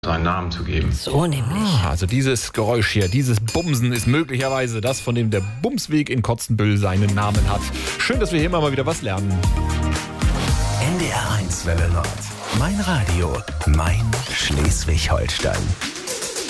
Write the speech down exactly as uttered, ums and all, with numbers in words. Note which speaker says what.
Speaker 1: seinen Namen zu geben.
Speaker 2: So nämlich.
Speaker 3: Ah, also dieses Geräusch hier, dieses Bumsen ist möglicherweise das, von dem der Bumsweg in Kotzenbüll seinen Namen hat. Schön, dass wir hier immer mal wieder was lernen.
Speaker 4: N D R eins Welle Nord. Mein Radio, mein Schleswig-Holstein.